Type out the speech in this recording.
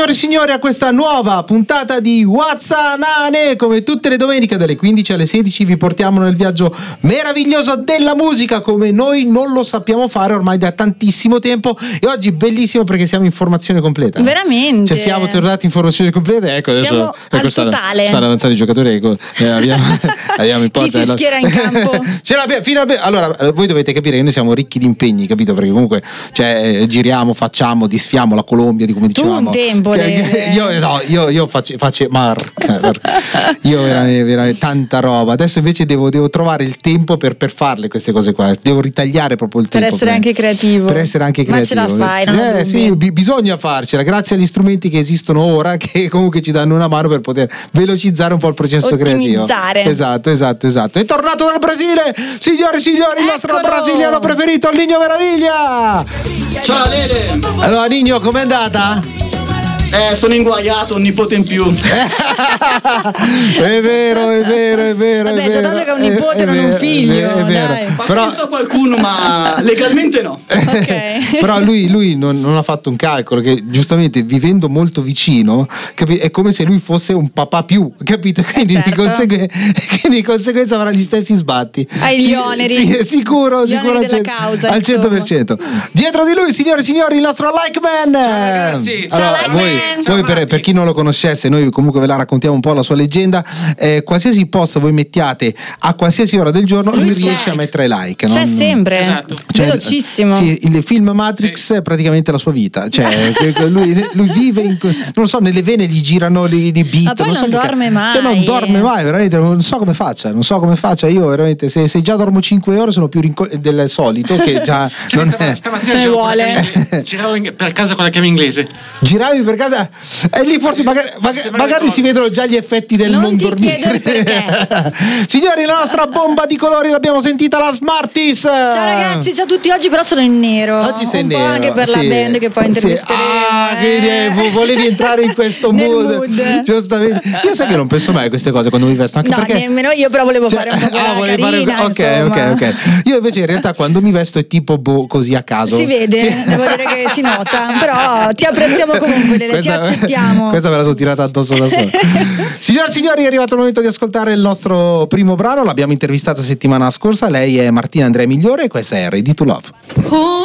signore e signori, a questa nuova puntata di Wazzanane. Come tutte le domeniche dalle 15 alle 16 vi portiamo nel viaggio meraviglioso della musica, come noi non lo sappiamo fare ormai da tantissimo tempo. E oggi bellissimo perché siamo in formazione completa. Veramente? Cioè siamo tornati in formazione completa. Ecco, siamo adesso al totale. stanno avanzando i giocatori. Ecco, abbiamo in porta. Chi si schiera in campo? Ce l'abbiamo. Allora, voi dovete capire che noi siamo ricchi di impegni, capito? Perché comunque giriamo, facciamo, disfiamo la Colombia, di come dicevamo. Tu un tempo io faccio marca. Io veramente tanta roba. Adesso invece devo trovare il tempo per farle queste cose qua. Devo ritagliare proprio il tempo. Per essere anche creativo. Ma ce la fai, sì, bisogna farcela, grazie agli strumenti che esistono ora, che comunque ci danno una mano per poter velocizzare un po' il processo creativo. Esatto. È tornato dal Brasile, signori e signori, il nostro brasiliano preferito, il Nino Meraviglia. Ciao Lele. Allora Nino, com'è andata? Sono inguaiato, un nipote in più. È vero. Vabbè, c'è tanto che è un nipote, non un figlio. È vero. Dai. Ma penso a qualcuno, ma legalmente no. Ok. Però lui non ha fatto un calcolo, che giustamente vivendo molto vicino è come se lui fosse un papà più, capito? Quindi, certo. di conseguenza avrà gli stessi sbatti. Hai gli oneri. Sì, sicuro gli oneri della causa, al 100%. Dietro di lui, signore e signori, il nostro Like Man. Ciao ragazzi. Allora, Ciao, Like Man. voi per chi non lo conoscesse, noi comunque ve la raccontiamo un po' la sua leggenda. Qualsiasi post voi mettiate a qualsiasi ora del giorno, lui riesce a mettere like. C'è sempre. Esatto. Velocissimo. Sì, il film Matrix è praticamente la sua vita. Cioè, lui vive non lo so, nelle vene gli girano i beat. Ma poi non dorme mai. Cioè, non dorme mai, veramente. Non so come faccia. Io veramente, se già dormo 5 ore, sono più del solito. Che già non è. Stamattina Se ne vuole. giravo per casa con la chiave inglese. Giravi per casa e lì forse magari si vedono già gli effetti del non ti dormire. chiedo il perché. Signori, la nostra bomba di colori l'abbiamo sentita, la Smarties. Ciao ragazzi, ciao a tutti. Oggi però sono in nero. Oggi sei un nero, po' anche per la band che poi intervisteremo. Quindi volevi entrare in questo Nel mood. Giustamente. Io sai che non penso mai a queste cose quando mi vesto, anche perché nemmeno io, però volevo fare un po' carina, ok. Io invece in realtà quando mi vesto è tipo così a caso. Si vede, devo dire che si nota. Però ti apprezziamo comunque, ti accettiamo. Questa me la sono tirata addosso da sola. Signore e signori, è arrivato il momento di ascoltare il nostro primo brano. L'abbiamo intervistata settimana scorsa. Lei è Martina Andrea Migliore e questa è Ready to Love.